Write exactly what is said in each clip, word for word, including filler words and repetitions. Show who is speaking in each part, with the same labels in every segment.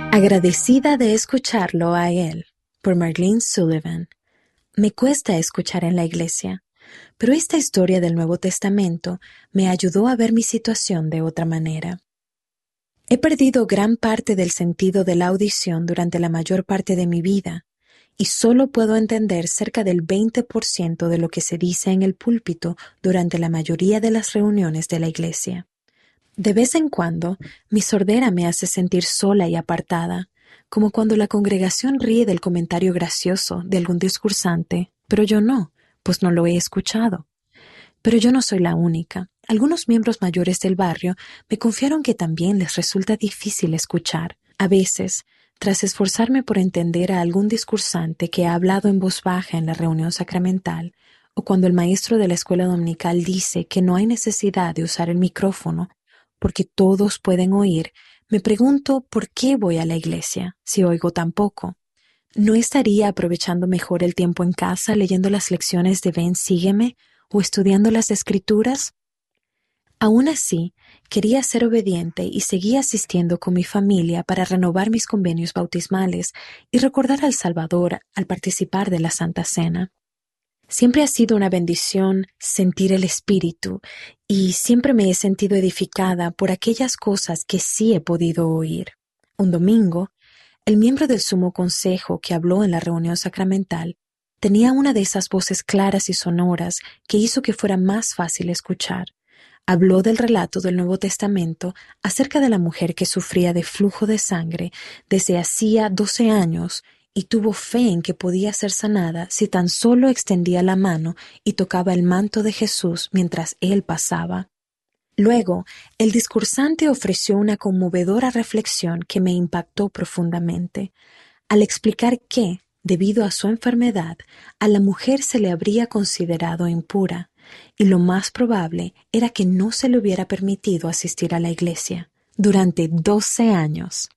Speaker 1: Agradecida de escucharlo a él, por Marlene Sullivan. Me cuesta escuchar en la iglesia, pero esta historia del Nuevo Testamento me ayudó a ver mi situación de otra manera. He perdido gran parte del sentido de la audición durante la mayor parte de mi vida, y solo puedo entender cerca del veinte por ciento de lo que se dice en el púlpito durante la mayoría de las reuniones de la iglesia. De vez en cuando, mi sordera me hace sentir sola y apartada, como cuando la congregación ríe del comentario gracioso de algún discursante, pero yo no, pues no lo he escuchado. Pero yo no soy la única. Algunos miembros mayores del barrio me confiaron que también les resulta difícil escuchar. A veces, tras esforzarme por entender a algún discursante que ha hablado en voz baja en la reunión sacramental, o cuando el maestro de la escuela dominical dice que no hay necesidad de usar el micrófono, porque todos pueden oír, me pregunto por qué voy a la iglesia, si oigo tan poco. ¿No estaría aprovechando mejor el tiempo en casa leyendo las lecciones de Ven, sígueme o estudiando las Escrituras? Aún así, quería ser obediente y seguí asistiendo con mi familia para renovar mis convenios bautismales y recordar al Salvador al participar de la Santa Cena. Siempre ha sido una bendición sentir el Espíritu y siempre me he sentido edificada por aquellas cosas que sí he podido oír. Un domingo, el miembro del Sumo Consejo que habló en la reunión sacramental tenía una de esas voces claras y sonoras que hizo que fuera más fácil escuchar. Habló del relato del Nuevo Testamento acerca de la mujer que sufría de flujo de sangre desde hacía doce años y tuvo fe en que podía ser sanada si tan solo extendía la mano y tocaba el manto de Jesús mientras él pasaba. Luego, el discursante ofreció una conmovedora reflexión que me impactó profundamente, al explicar que, debido a su enfermedad, a la mujer se le habría considerado impura, y lo más probable era que no se le hubiera permitido asistir a la iglesia durante doce años.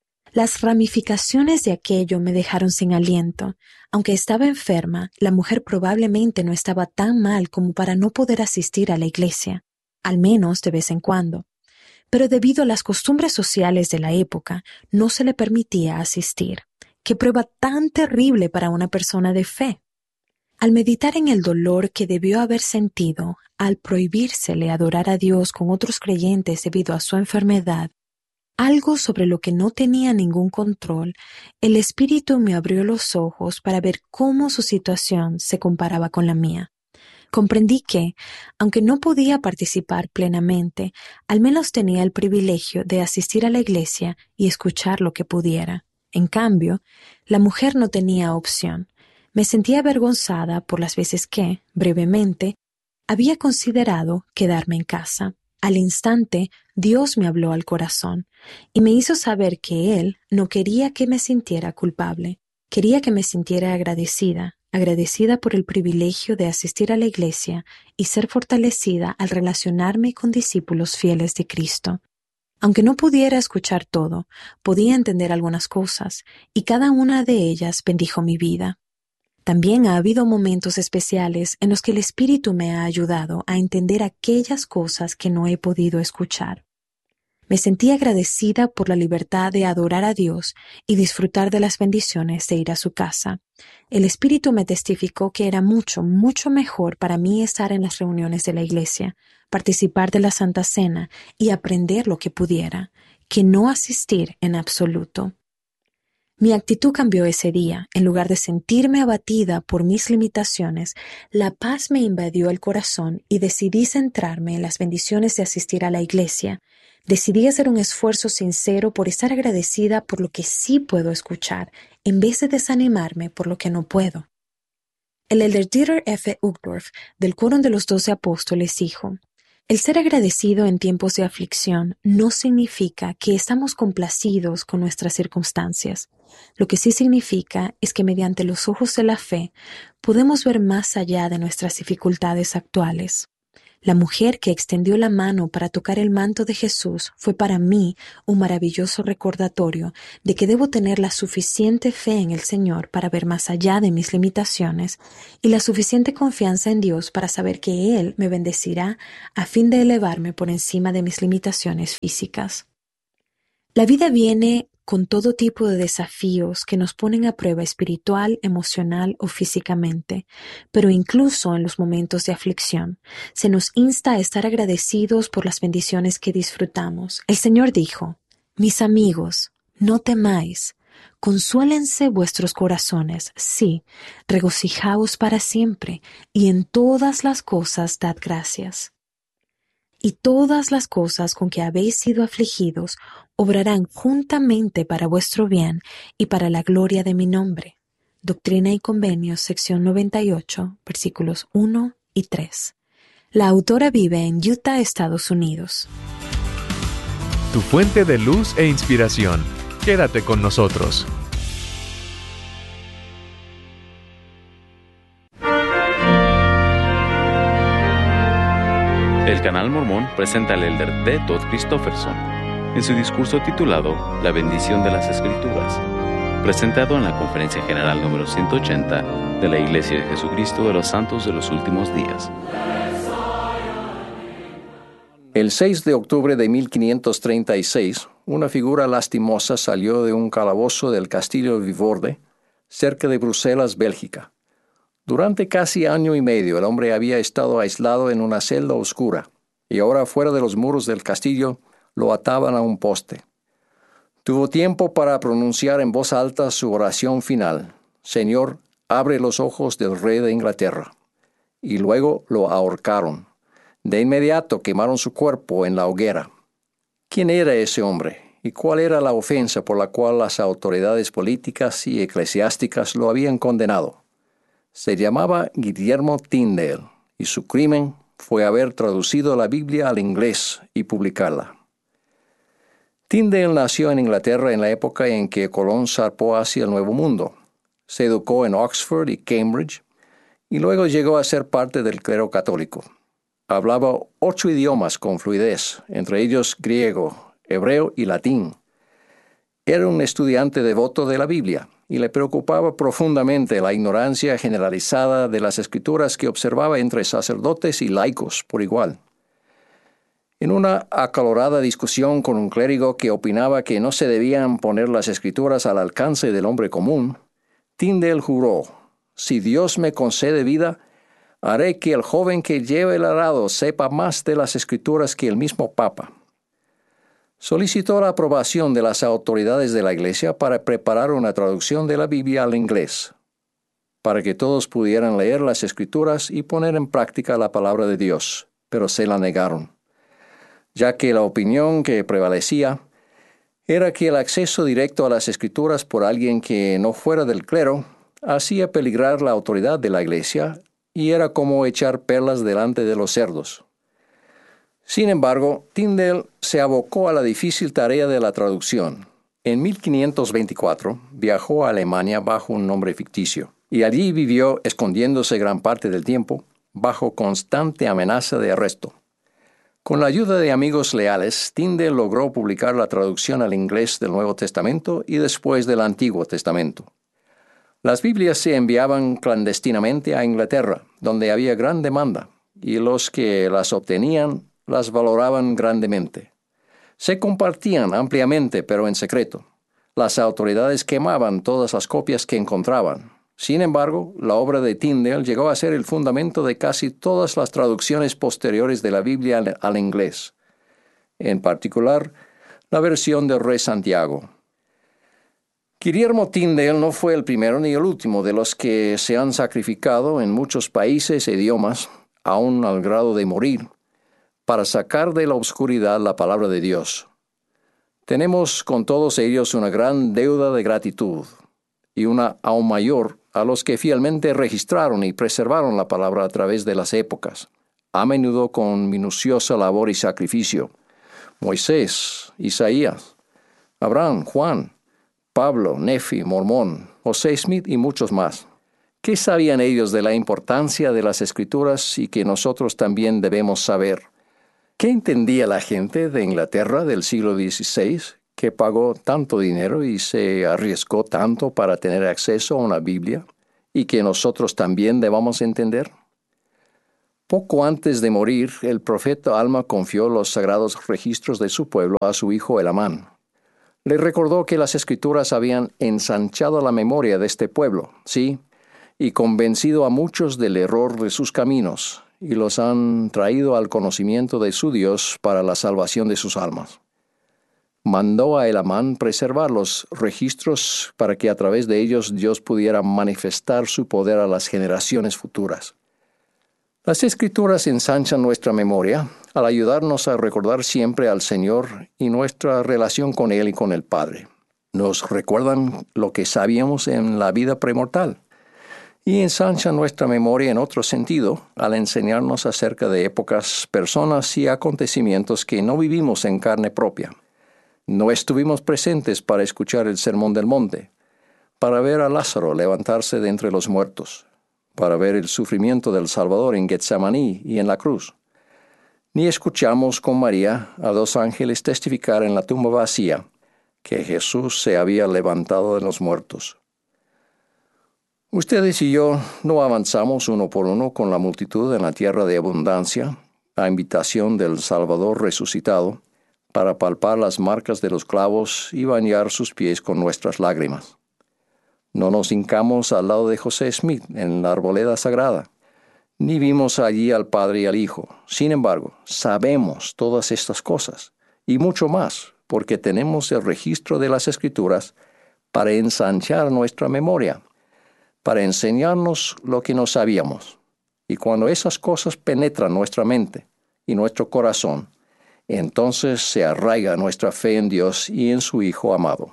Speaker 1: Las ramificaciones de aquello me dejaron sin aliento. Aunque estaba enferma, la mujer probablemente no estaba tan mal como para no poder asistir a la iglesia, al menos de vez en cuando. Pero debido a las costumbres sociales de la época, no se le permitía asistir. ¡Qué prueba tan terrible para una persona de fe! Al meditar en el dolor que debió haber sentido al prohibírsele adorar a Dios con otros creyentes debido a su enfermedad, algo sobre lo que no tenía ningún control, el Espíritu me abrió los ojos para ver cómo su situación se comparaba con la mía. Comprendí que, aunque no podía participar plenamente, al menos tenía el privilegio de asistir a la iglesia y escuchar lo que pudiera. En cambio, la mujer no tenía opción. Me sentía avergonzada por las veces que, brevemente, había considerado quedarme en casa. Al instante, Dios me habló al corazón y me hizo saber que Él no quería que me sintiera culpable. Quería que me sintiera agradecida, agradecida por el privilegio de asistir a la iglesia y ser fortalecida al relacionarme con discípulos fieles de Cristo. Aunque no pudiera escuchar todo, podía entender algunas cosas y cada una de ellas bendijo mi vida. También ha habido momentos especiales en los que el Espíritu me ha ayudado a entender aquellas cosas que no he podido escuchar. Me sentí agradecida por la libertad de adorar a Dios y disfrutar de las bendiciones de ir a su casa. El Espíritu me testificó que era mucho, mucho mejor para mí estar en las reuniones de la iglesia, participar de la Santa Cena y aprender lo que pudiera, que no asistir en absoluto. Mi actitud cambió ese día. En lugar de sentirme abatida por mis limitaciones, la paz me invadió el corazón y decidí centrarme en las bendiciones de asistir a la iglesia. Decidí hacer un esfuerzo sincero por estar agradecida por lo que sí puedo escuchar, en vez de desanimarme por lo que no puedo. El elder Dieter F. Uchtdorf, del Quórum de los Doce Apóstoles, dijo: el ser agradecido en tiempos de aflicción no significa que estamos complacidos con nuestras circunstancias. Lo que sí significa es que mediante los ojos de la fe podemos ver más allá de nuestras dificultades actuales. La mujer que extendió la mano para tocar el manto de Jesús fue para mí un maravilloso recordatorio de que debo tener la suficiente fe en el Señor para ver más allá de mis limitaciones y la suficiente confianza en Dios para saber que Él me bendecirá a fin de elevarme por encima de mis limitaciones físicas. La vida viene con todo tipo de desafíos que nos ponen a prueba espiritual, emocional o físicamente, pero incluso en los momentos de aflicción, se nos insta a estar agradecidos por las bendiciones que disfrutamos. El Señor dijo: «Mis amigos, no temáis. Consuélense vuestros corazones, sí, regocijaos para siempre, y en todas las cosas dad gracias. Y todas las cosas con que habéis sido afligidos obrarán juntamente para vuestro bien y para la gloria de mi nombre». Doctrina y Convenios, sección noventa y ocho, versículos uno y tres. La autora vive en Utah, Estados Unidos.
Speaker 2: Tu fuente de luz e inspiración. Quédate con nosotros.
Speaker 3: El Canal Mormón presenta al elder D. Todd Christofferson en su discurso titulado La bendición de las Escrituras, presentado en la Conferencia General número ciento ochenta de la Iglesia de Jesucristo de los Santos de los Últimos Días.
Speaker 4: El seis de octubre de mil quinientos treinta y seis, una figura lastimosa salió de un calabozo del castillo Vivorde, cerca de Bruselas, Bélgica. Durante casi año y medio el hombre había estado aislado en una celda oscura, y ahora fuera de los muros del castillo lo ataban a un poste. Tuvo tiempo para pronunciar en voz alta su oración final: «Señor, abre los ojos del rey de Inglaterra». Y luego lo ahorcaron. De inmediato quemaron su cuerpo en la hoguera. ¿Quién era ese hombre? ¿Y cuál era la ofensa por la cual las autoridades políticas y eclesiásticas lo habían condenado? Se llamaba Guillermo Tyndale, y su crimen fue haber traducido la Biblia al inglés y publicarla. Tyndale nació en Inglaterra en la época en que Colón zarpó hacia el Nuevo Mundo. Se educó en Oxford y Cambridge, y luego llegó a ser parte del clero católico. Hablaba ocho idiomas con fluidez, entre ellos griego, hebreo y latín. Era un estudiante devoto de la Biblia y le preocupaba profundamente la ignorancia generalizada de las Escrituras que observaba entre sacerdotes y laicos por igual. En una acalorada discusión con un clérigo que opinaba que no se debían poner las Escrituras al alcance del hombre común, Tyndale juró: «Si Dios me concede vida, haré que el joven que lleva el arado sepa más de las Escrituras que el mismo Papa». Solicitó la aprobación de las autoridades de la Iglesia para preparar una traducción de la Biblia al inglés, para que todos pudieran leer las Escrituras y poner en práctica la palabra de Dios, pero se la negaron, ya que la opinión que prevalecía era que el acceso directo a las Escrituras por alguien que no fuera del clero hacía peligrar la autoridad de la Iglesia y era como echar perlas delante de los cerdos. Sin embargo, Tyndale se abocó a la difícil tarea de la traducción. En mil quinientos veinticuatro viajó a Alemania bajo un nombre ficticio, y allí vivió escondiéndose gran parte del tiempo, bajo constante amenaza de arresto. Con la ayuda de amigos leales, Tyndale logró publicar la traducción al inglés del Nuevo Testamento y después del Antiguo Testamento. Las Biblias se enviaban clandestinamente a Inglaterra, donde había gran demanda, y los que las obtenían las valoraban grandemente. Se compartían ampliamente, pero en secreto. Las autoridades quemaban todas las copias que encontraban. Sin embargo, la obra de Tyndale llegó a ser el fundamento de casi todas las traducciones posteriores de la Biblia al, al inglés, en particular la versión del Rey Santiago. Guillermo Tyndale no fue el primero ni el último de los que se han sacrificado en muchos países e idiomas, aun al grado de morir, para sacar de la oscuridad la palabra de Dios. Tenemos con todos ellos una gran deuda de gratitud, y una aún mayor a los que fielmente registraron y preservaron la palabra a través de las épocas, a menudo con minuciosa labor y sacrificio: Moisés, Isaías, Abraham, Juan, Pablo, Nefi, Mormón, José Smith y muchos más. ¿Qué sabían ellos de la importancia de las Escrituras y que nosotros también debemos saber? ¿Qué entendía la gente de Inglaterra del siglo dieciséis, que pagó tanto dinero y se arriesgó tanto para tener acceso a una Biblia, y que nosotros también debamos entender? Poco antes de morir, el profeta Alma confió los sagrados registros de su pueblo a su hijo Elamán. Le recordó que las Escrituras habían ensanchado la memoria de este pueblo, sí, y convencido a muchos del error de sus caminos, y los han traído al conocimiento de su Dios para la salvación de sus almas. Mandó a Elamán preservar los registros para que a través de ellos Dios pudiera manifestar su poder a las generaciones futuras. Las Escrituras ensanchan nuestra memoria al ayudarnos a recordar siempre al Señor y nuestra relación con Él y con el Padre. Nos recuerdan lo que sabíamos en la vida premortal y ensanchan nuestra memoria en otro sentido al enseñarnos acerca de épocas, personas y acontecimientos que no vivimos en carne propia. No estuvimos presentes para escuchar el Sermón del Monte, para ver a Lázaro levantarse de entre los muertos, para ver el sufrimiento del Salvador en Getsemaní y en la cruz. Ni escuchamos con María a dos ángeles testificar en la tumba vacía que Jesús se había levantado de los muertos. Ustedes y yo no avanzamos uno por uno con la multitud en la tierra de abundancia, a invitación del Salvador resucitado, para palpar las marcas de los clavos y bañar sus pies con nuestras lágrimas. No nos hincamos al lado de José Smith en la arboleda sagrada, ni vimos allí al Padre y al Hijo. Sin embargo, sabemos todas estas cosas, y mucho más, porque tenemos el registro de las Escrituras para ensanchar nuestra memoria, para enseñarnos lo que no sabíamos. Y cuando esas cosas penetran nuestra mente y nuestro corazón, entonces se arraiga nuestra fe en Dios y en su Hijo amado.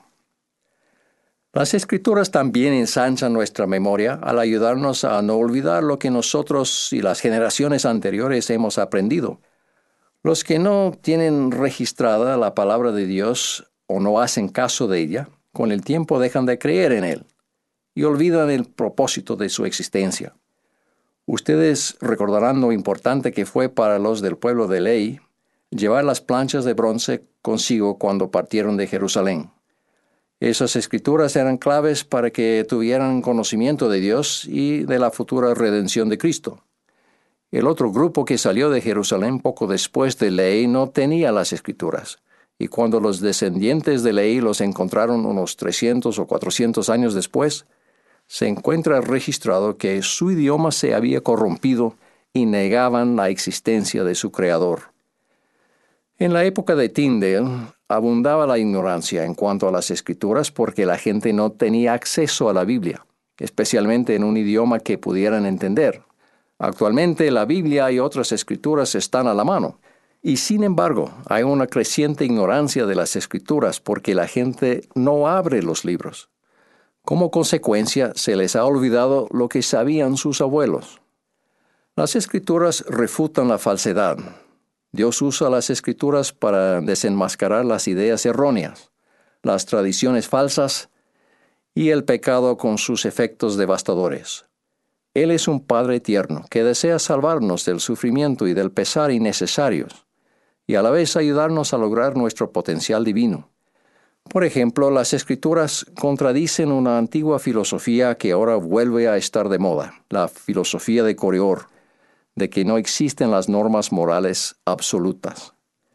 Speaker 4: Las Escrituras también ensanchan nuestra memoria al ayudarnos a no olvidar lo que nosotros y las generaciones anteriores hemos aprendido. Los que no tienen registrada la palabra de Dios o no hacen caso de ella, con el tiempo dejan de creer en Él y olvidan el propósito de su existencia. Ustedes recordarán lo importante que fue para los del pueblo de ley llevar las planchas de bronce consigo cuando partieron de Jerusalén. Esas escrituras eran claves para que tuvieran conocimiento de Dios y de la futura redención de Cristo. El otro grupo que salió de Jerusalén poco después de Lehi no tenía las escrituras, y cuando los descendientes de Lehi los encontraron unos trescientos o cuatrocientos años después, se encuentra registrado que su idioma se había corrompido y negaban la existencia de su Creador. En la época de Tyndale abundaba la ignorancia en cuanto a las escrituras porque la gente no tenía acceso a la Biblia, especialmente en un idioma que pudieran entender. Actualmente la Biblia y otras escrituras están a la mano, y sin embargo hay una creciente ignorancia de las escrituras porque la gente no abre los libros. Como consecuencia, se les ha olvidado lo que sabían sus abuelos. Las escrituras refutan la falsedad. Dios usa las Escrituras para desenmascarar las ideas erróneas, las tradiciones falsas y el pecado con sus efectos devastadores. Él es un Padre tierno que desea salvarnos del sufrimiento y del pesar innecesarios y a la vez ayudarnos a lograr nuestro potencial divino. Por ejemplo, las Escrituras contradicen una antigua filosofía que ahora vuelve a estar de moda, la filosofía de Coriol, de que no existen las normas morales absolutas,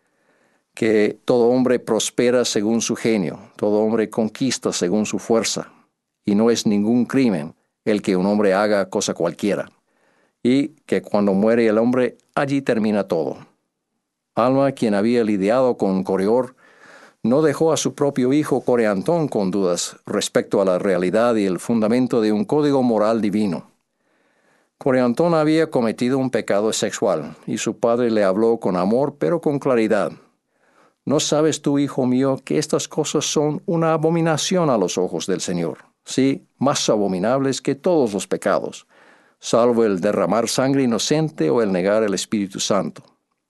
Speaker 4: que todo hombre prospera según su genio, todo hombre conquista según su fuerza, y no es ningún crimen el que un hombre haga cosa cualquiera, y que cuando muere el hombre, allí termina todo. Alma, quien había lidiado con Coriol, no dejó a su propio hijo Coreantón con dudas respecto a la realidad y el fundamento de un código moral divino. Coreantón había cometido un pecado sexual, y su padre le habló con amor, pero con claridad. ¿No sabes tú, hijo mío, que estas cosas son una abominación a los ojos del Señor? Sí, más abominables que todos los pecados, salvo el derramar sangre inocente o el negar el Espíritu Santo.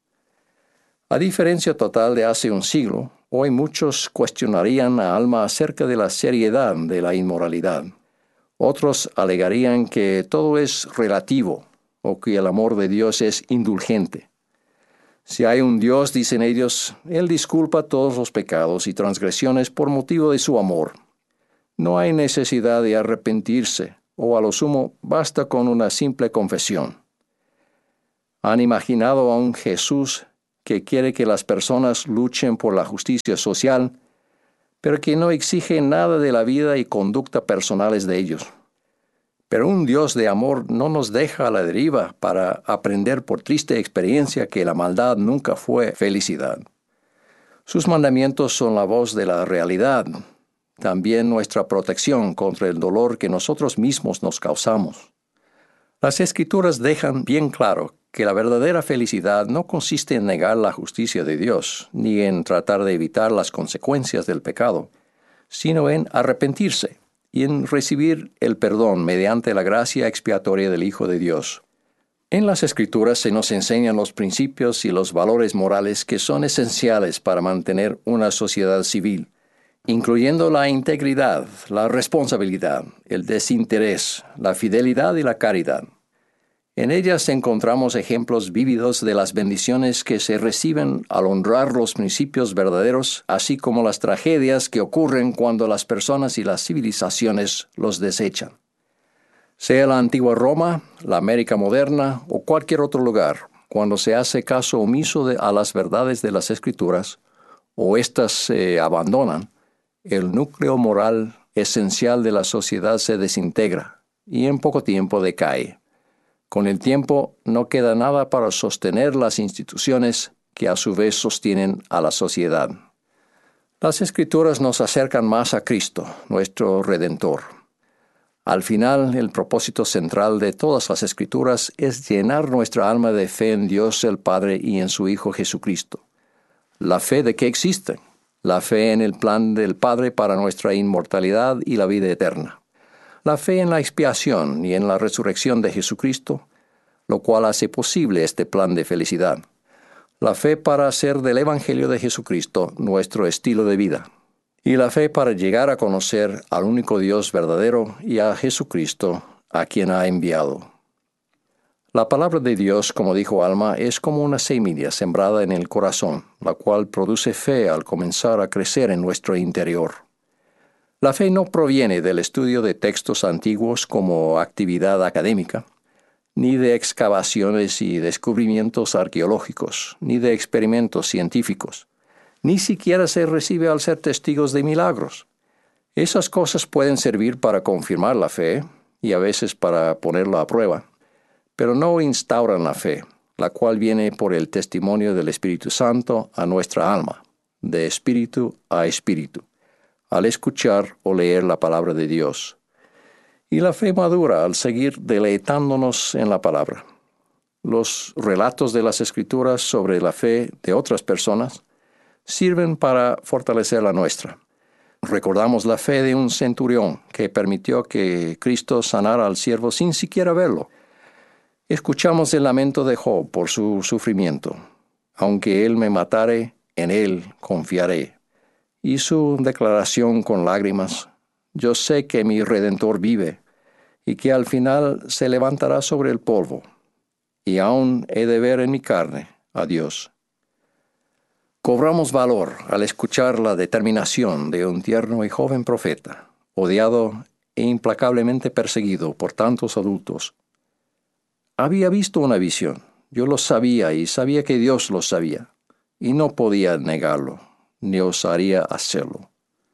Speaker 4: A diferencia total de hace un siglo, hoy muchos cuestionarían a Alma acerca de la seriedad de la inmoralidad. Otros alegarían que todo es relativo o que el amor de Dios es indulgente. Si hay un Dios, dicen ellos, Él disculpa todos los pecados y transgresiones por motivo de su amor. No hay necesidad de arrepentirse, o a lo sumo basta con una simple confesión. ¿Han imaginado a un Jesús que quiere que las personas luchen por la justicia social, pero que no exige nada de la vida y conducta personales de ellos. Pero un Dios de amor no nos deja a la deriva para aprender por triste experiencia que la maldad nunca fue felicidad. Sus mandamientos son la voz de la realidad, también nuestra protección contra el dolor que nosotros mismos nos causamos. Las Escrituras dejan bien claro que la verdadera felicidad no consiste en negar la justicia de Dios, ni en tratar de evitar las consecuencias del pecado, sino en arrepentirse y en recibir el perdón mediante la gracia expiatoria del Hijo de Dios. En las Escrituras se nos enseñan los principios y los valores morales que son esenciales para mantener una sociedad civil, incluyendo la integridad, la responsabilidad, el desinterés, la fidelidad y la caridad. En ellas encontramos ejemplos vívidos de las bendiciones que se reciben al honrar los principios verdaderos, así como las tragedias que ocurren cuando las personas y las civilizaciones los desechan. Sea la antigua Roma, la América moderna o cualquier otro lugar, cuando se hace caso omiso de, a las verdades de las Escrituras, o éstas se abandonan, el núcleo moral esencial de la sociedad se desintegra y en poco tiempo decae. Con el tiempo no queda nada para sostener las instituciones que a su vez sostienen a la sociedad. Las Escrituras nos acercan más a Cristo, nuestro Redentor. Al final, el propósito central de todas las Escrituras es llenar nuestra alma de fe en Dios el Padre y en su Hijo Jesucristo. La fe de que existen, la fe en el plan del Padre para nuestra inmortalidad y la vida eterna. La fe en la expiación y en la resurrección de Jesucristo, lo cual hace posible este plan de felicidad. La fe para hacer del Evangelio de Jesucristo nuestro estilo de vida. Y la fe para llegar a conocer al único Dios verdadero y a Jesucristo, a quien ha enviado. La palabra de Dios, como dijo Alma, es como una semilla sembrada en el corazón, la cual produce fe al comenzar a crecer en nuestro interior. La fe no proviene del estudio de textos antiguos como actividad académica, ni de excavaciones y descubrimientos arqueológicos, ni de experimentos científicos. Ni siquiera se recibe al ser testigos de milagros. Esas cosas pueden servir para confirmar la fe y a veces para ponerla a prueba, pero no instauran la fe, la cual viene por el testimonio del Espíritu Santo a nuestra alma, de espíritu a espíritu, al escuchar o leer la palabra de Dios. Y la fe madura al seguir deleitándonos en la palabra. Los relatos de las Escrituras sobre la fe de otras personas sirven para fortalecer la nuestra. Recordamos la fe de un centurión que permitió que Cristo sanara al siervo sin siquiera verlo. Escuchamos el lamento de Job por su sufrimiento. Aunque él me matare, en él confiaré. Y su declaración con lágrimas: yo sé que mi Redentor vive, y que al final se levantará sobre el polvo, y aún he de ver en mi carne a Dios. Cobramos valor al escuchar la determinación de un tierno y joven profeta, odiado e implacablemente perseguido por tantos adultos. Había visto una visión, yo lo sabía y sabía que Dios lo sabía, y no podía negarlo, ni osaría hacerlo.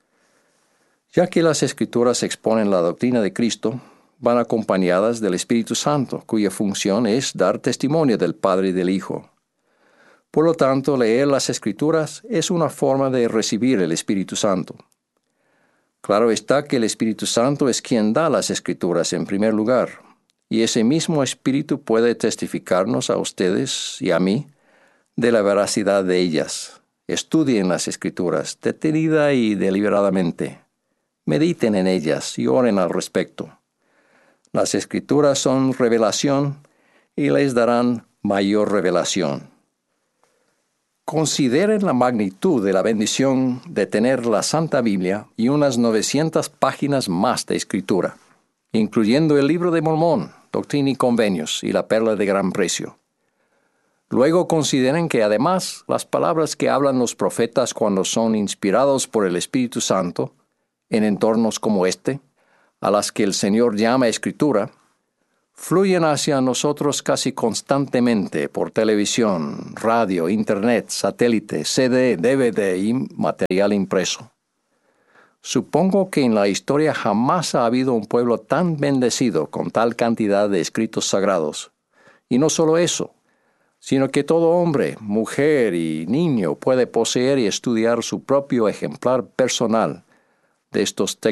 Speaker 4: Ya que las Escrituras exponen la doctrina de Cristo, van acompañadas del Espíritu Santo, cuya función es dar testimonio del Padre y del Hijo. Por lo tanto, leer las Escrituras es una forma de recibir el Espíritu Santo. Claro está que el Espíritu Santo es quien da las Escrituras en primer lugar, y ese mismo Espíritu puede testificarnos a ustedes y a mí de la veracidad de ellas. Estudien las Escrituras detenida y deliberadamente. Mediten en ellas y oren al respecto. Las Escrituras son revelación y les darán mayor revelación. Consideren la magnitud de la bendición de tener la Santa Biblia y unas novecientas páginas más de Escritura, incluyendo el Libro de Mormón, Doctrina y Convenios y la Perla de Gran Precio. Luego consideren que además las palabras que hablan los profetas cuando son inspirados por el Espíritu Santo, en entornos como este, a las que el Señor llama Escritura, fluyen hacia nosotros casi constantemente por televisión, radio, internet, satélite, C D, D V D y material impreso. Supongo que en la historia jamás ha habido un pueblo tan bendecido con tal cantidad de escritos sagrados. Y no solo eso, sino que todo hombre, mujer y niño puede poseer y estudiar su propio ejemplar personal de estos textos